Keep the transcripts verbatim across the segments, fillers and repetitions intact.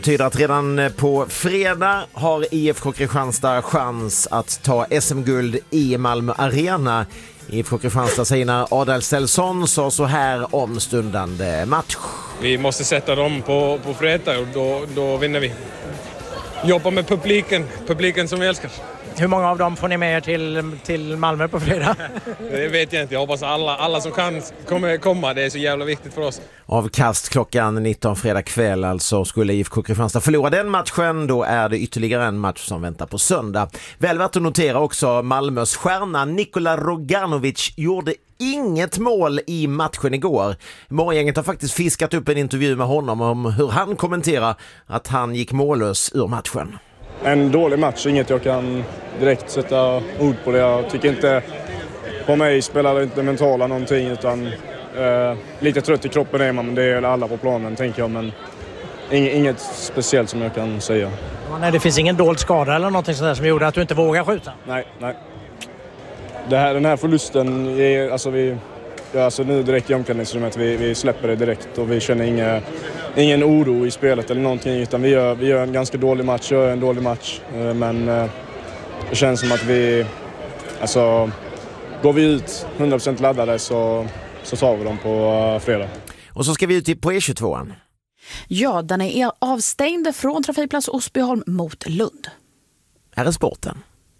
Det betyder att redan på fredag har I F K Kristianstad chans att ta S M-guld i Malmö Arena. I F K Kristianstad säger Adal Stelsson sa så här om stundande match. Vi måste sätta dem på, på fredag och då, då vinner vi. Jobba med publiken, publiken som vi älskar. Hur många av dem får ni med er till, till Malmö på fredag? Det vet jag inte. Jag hoppas alla, alla som kan kommer komma. Det är så jävla viktigt för oss. Avkast klockan nitton fredag kväll, alltså skulle I F K Kristianstad förlora den matchen, då är det ytterligare en match som väntar på söndag. Väl värt att notera också, Malmös stjärna Nikola Roganovic gjorde inget mål i matchen igår. Morgongänget har faktiskt fiskat upp en intervju med honom om hur han kommenterar att han gick mållös ur matchen. En dålig match, inget jag kan direkt sätta ord på det. Jag tycker inte, på mig spelar det inte mentala någonting, utan eh, lite trött i kroppen är man, men det är alla på planen tänker jag, men inget, inget speciellt som jag kan säga. Ja, nej, det finns ingen dold skada eller någonting sådär som gjorde att du inte vågar skjuta? Nej, nej. Det här, den här förlusten, är, alltså vi, ja, alltså nu direkt i omklädningsrummet, vi, vi släpper det direkt och vi känner inga, ingen oro i spelet eller någonting, utan vi gör, vi gör en ganska dålig match, gör en dålig match, men det känns som att vi, alltså går vi ut hundra procent laddade så, så tar vi dem på fredag. Och så ska vi ut på E tjugotvåan. Ja, den är avstängd från trafikplats Osbyholm mot Lund. Här är sporten.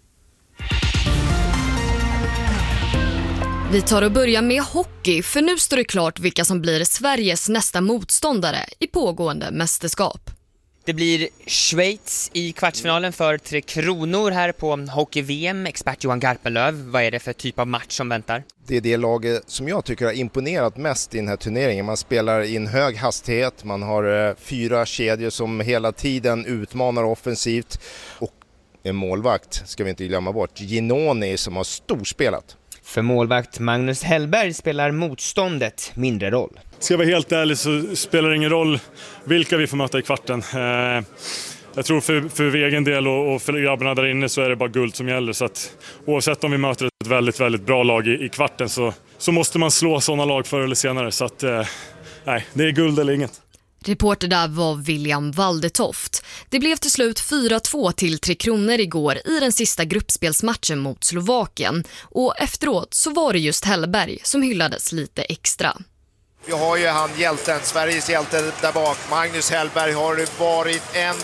Vi tar och börjar med hockey, för nu står det klart vilka som blir Sveriges nästa motståndare i pågående mästerskap. Det blir Schweiz i kvartsfinalen för Tre Kronor här på Hockey-V M. Expert Johan Garpenlöv, vad är det för typ av match som väntar? Det är det laget som jag tycker har imponerat mest i den här turneringen. Man spelar i en hög hastighet, man har eh, fyra kedjor som hela tiden utmanar offensivt. Och en målvakt, ska vi inte glömma bort, Ginoni, som har storspelat. För målvakt Magnus Hellberg spelar motståndet mindre roll. Ska jag vara helt ärlig så spelar det ingen roll vilka vi får möta i kvarten. Eh, jag tror för, för egen del och, och för grabbarna där inne så är det bara guld som gäller. Så att, oavsett om vi möter ett väldigt, väldigt bra lag i, i kvarten så, så måste man slå sådana lag förr eller senare. Så att, eh, nej, det är guld eller inget. Reporter där var William Waldetoft. Det blev till slut fyra två till Tre Kronor igår i den sista gruppspelsmatchen mot Slovakien. Och efteråt så var det just Hellberg som hyllades lite extra. Vi har ju han hjälten, Sveriges hjälte där bak. Magnus Hellberg har varit en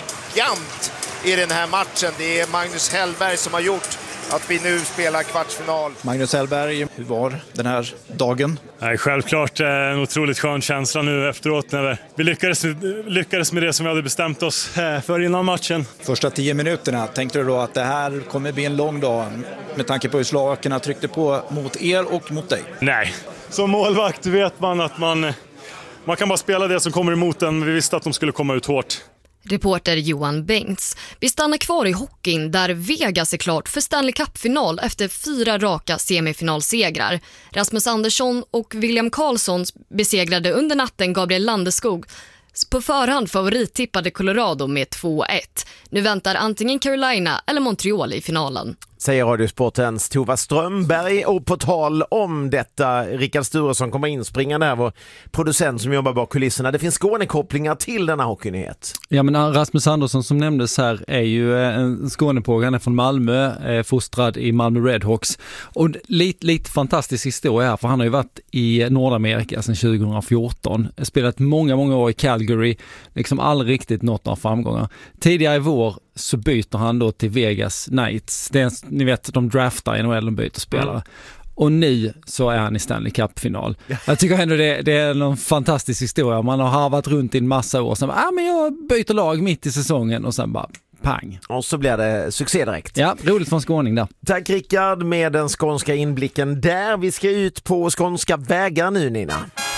gigant i den här matchen. Det är Magnus Hellberg som har gjort att vi nu spelar kvartsfinal. Magnus Hellberg, hur var den här dagen? Nej, självklart en otroligt skön känsla nu efteråt när vi lyckades, lyckades med det som vi hade bestämt oss för innan matchen. Första tio minuterna, tänkte du då att det här kommer bli en lång dag med tanke på hur slovakerna tryckte på mot er och mot dig? Nej, som målvakt vet man att man, man kan bara spela det som kommer emot en. Vi visste att de skulle komma ut hårt. Reporter Johan Bengts. Vi stannar kvar i hockeyn där Vegas är klart för Stanley Cup-final efter fyra raka semifinalsegrar. Rasmus Andersson och William Karlsson besegrade under natten Gabriel Landeskog på förhand favorittippade Colorado med två ett. Nu väntar antingen Carolina eller Montreal i finalen. Säger Radiosportens Tova Strömberg. Och på tal om detta, Rickard Sturesson kommer inspringa där, vår producent som jobbar bak kulisserna. Det finns Skånekopplingar till denna hockeynyhet. Ja, men Rasmus Andersson som nämndes här är ju en Skånepåg. Han är från Malmö, fostrad i Malmö Redhawks. Och lite, lite fantastisk historia här, för han har ju varit i Nordamerika sedan tjugo fjorton. Spelat många, många år i Calgary. Liksom aldrig riktigt nått några framgångar. Tidigare i vår så byter han då till Vegas Knights. Det är, ni vet, de draftar i N H L, de byter spelare. Mm. Och nu så är han i Stanley Cup-final. Jag tycker ändå det, det är en fantastisk historia. Man har harvat runt i en massa år. Sen ah, men jag byter lag mitt i säsongen och sen bara pang. Och så blir det succé direkt. Ja, roligt från skåning där. Tack Rickard med den skånska inblicken där. Vi ska ut på skånska vägar nu, Nina.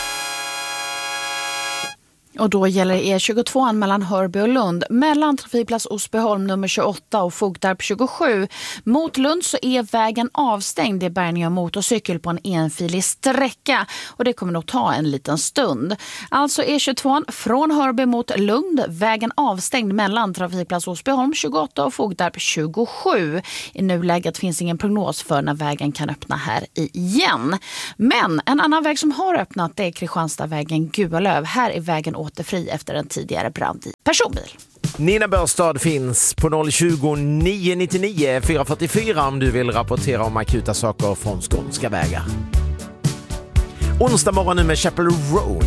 Och då gäller E tjugotvå mellan Hörby och Lund. Mellan trafikplats Osbyholm nummer tjugoåtta och Fogdarp tjugosju. Mot Lund så är vägen avstängd. Det är bärgning av motorcykel på en enfilig sträcka. Och det kommer nog ta en liten stund. Alltså E tjugotvå från Hörby mot Lund. Vägen avstängd mellan trafikplats Osbyholm tjugoåtta och Fogdarp tjugosju. I nuläget finns ingen prognos för när vägen kan öppna här igen. Men en annan väg som har öppnat det är Kristianstadvägen Gualöv. Här är vägen återfri efter en tidigare brand i personbil. Nina Börstad finns på noll tjugo, nio nittionio, fyra fyrtiofyra om du vill rapportera om akuta saker från skånska vägar. Onsdag morgon nu med Chapel Roan.